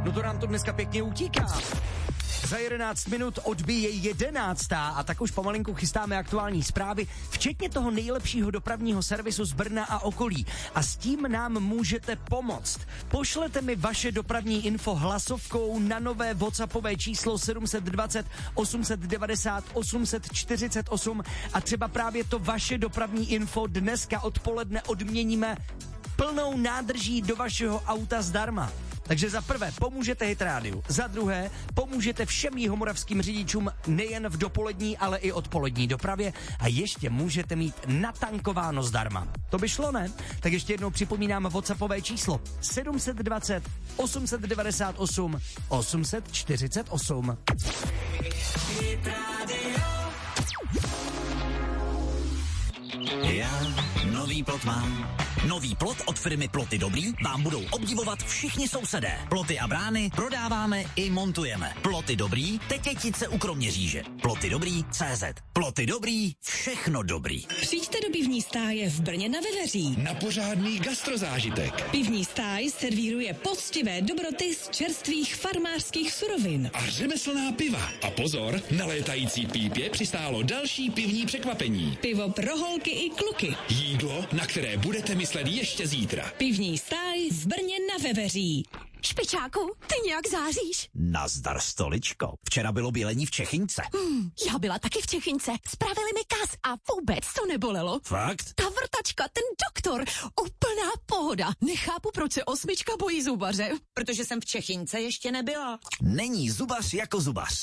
No to nám to dneska pěkně utíká. Za 11 minut odbije 11. a tak už pomalinku chystáme aktuální zprávy, včetně toho nejlepšího dopravního servisu z Brna a okolí. A s tím nám můžete pomoct. Pošlete mi vaše dopravní info hlasovkou na nové WhatsAppové číslo 720 890 848 a třeba právě to vaše dopravní info dneska odpoledne odměníme plnou nádrží do vašeho auta zdarma. Takže za prvé pomůžete Hit Rádiu, za druhé pomůžete všem jihomoravským řidičům nejen v dopolední, ale i odpolední dopravě a ještě můžete mít natankováno zdarma. To by šlo, ne? Tak ještě jednou připomínám WhatsAppové číslo 720 898 848. Hit Radio. Já nový plot mám. Nový plot od firmy Ploty Dobrý vám budou obdivovat všichni sousedé. Ploty a brány prodáváme i montujeme. Ploty Dobrý, Tetětice u Kroměříže. Ploty Dobrý CZ. Ploty Dobrý, všechno dobrý. Přijďte do pivní stáje v Brně na Veveří. Na pořádný gastrozážitek. Pivní stáj servíruje poctivé dobroty z čerstvých farmářských surovin. A řemeslná piva. A pozor, na létající pípě přistálo další pivní překvapení. Pivo pro holky i kluky. Jídlo, na které budete myslet ještě zítra. Pivní stáj v Brně na Veveří. Špičáku, ty nějak záříš. Nazdar, stoličko. Včera bylo bělení v Čechyňce. Já byla taky v Čechyňce. Spravili mi kas a vůbec to nebolelo. Fakt? Ta vrtačka, ten doktor, úplná pohoda. Nechápu, proč se 8 bojí zubaře. Protože jsem v Čechyňce ještě nebyla. Není zubař jako zubař.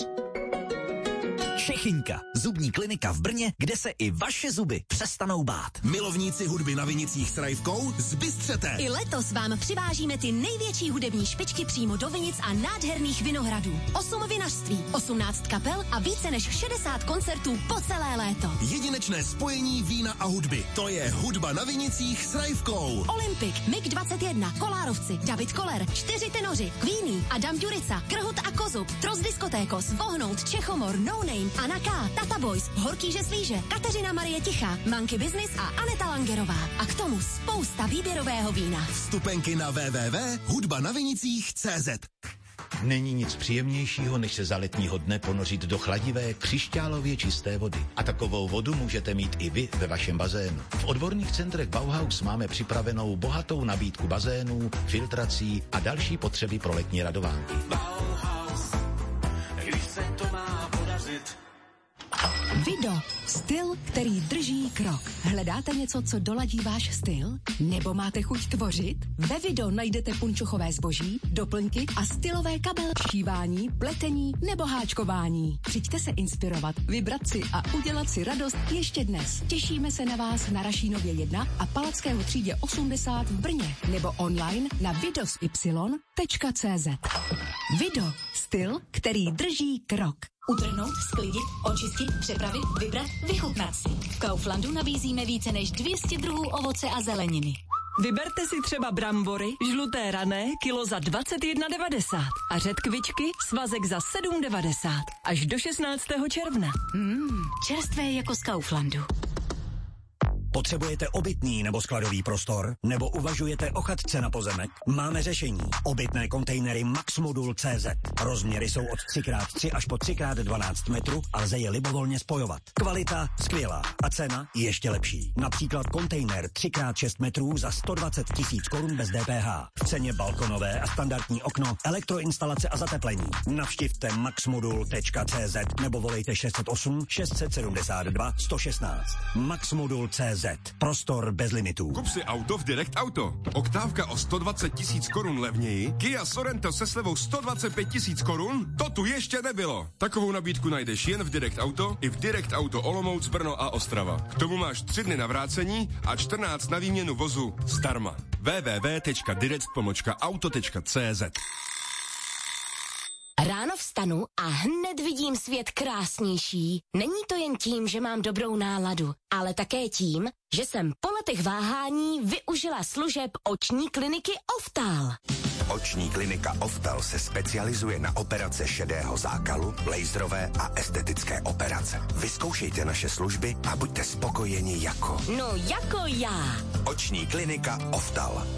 Čechyňka, zubní klinika v Brně, kde se i vaše zuby přestanou bát. Milovníci hudby na Vinicích s Rajvkou, zbystřete! I letos vám přivážíme ty největší hudební špičky přímo do Vinic a nádherných vinohradů. 8 vinařství, 18 kapel a více než 60 koncertů po celé léto. Jedinečné spojení vína a hudby. To je hudba na Vinicích s Rajvkou. Olympik, MiG-21, Kolárovci, David Koller, 4 tenoři, Queenie, Adam Ďurica, Krhut a Kozub, Tros Diskotékos, Vohnout, Čechomor, No Name, Anna K, Tata Boys, Horký Žeslíže, Kateřina Marie Tichá, Monkey Business a Aneta Langerová. A k tomu spousta výběrového vína. Vstupenky na www.hudbanavinicích.cz. Není nic příjemnějšího, než se za letního dne ponořit do chladivé, křišťálově čisté vody. A takovou vodu můžete mít i vy ve vašem bazénu. V odborných centrech Bauhaus máme připravenou bohatou nabídku bazénů, filtrací a další potřeby pro letní radovánky. Bauhaus, když se to má podařit. Vido. Styl, který drží krok. Hledáte něco, co doladí váš styl? Nebo máte chuť tvořit? Ve Vido najdete punčochové zboží, doplňky a stylové kabel, šívání, pletení nebo háčkování. Přijďte se inspirovat, vybrat si a udělat si radost ještě dnes. Těšíme se na vás na Rašínově 1 a Palackého třídě 80 v Brně nebo online na vidosy.cz. Vido. Styl, který drží krok. Utrhnout, sklidit, očistit, přepravit, vybrat, vychutnat si. V Kauflandu nabízíme více než 200 druhů ovoce a zeleniny. Vyberte si třeba brambory, žluté rané, kilo za 21,90 a řetkvičky, svazek za 7,90 až do 16. června. Čerstvé jako z Kauflandu. Potřebujete obytný nebo skladový prostor? Nebo uvažujete o chatce na pozemek? Máme řešení. Obytné kontejnery Maxmodul.cz. Rozměry jsou od 3x3 až po 3x12 metrů a lze je libovolně spojovat. Kvalita skvělá a cena ještě lepší. Například kontejner 3x6 metrů za 120 000 korun bez DPH. V ceně balkonové a standardní okno, elektroinstalace a zateplení. Navštivte maxmodul.cz nebo volejte 608 672 116. Maxmodul.cz. Prostor bez limitů. Kup si auto v Direct Auto. Oktávka o 120 000 korun levněji, Kia Sorento se slevou 125 000 korun? To tu ještě nebylo. Takovou nabídku najdeš jen v Direct Auto i v Direct Auto Olomouc, Brno a Ostrava. K tomu máš 3 dny na vrácení a 14 na výměnu vozu zdarma. www.direct.auto.cz. Ráno vstanu a hned vidím svět krásnější. Není to jen tím, že mám dobrou náladu, ale také tím, že jsem po letech váhání využila služeb oční kliniky Oftal. Oční klinika Oftal se specializuje na operace šedého zákalu, laserové a estetické operace. Vyzkoušejte naše služby a buďte spokojeni jako... No jako já. Oční klinika Oftal.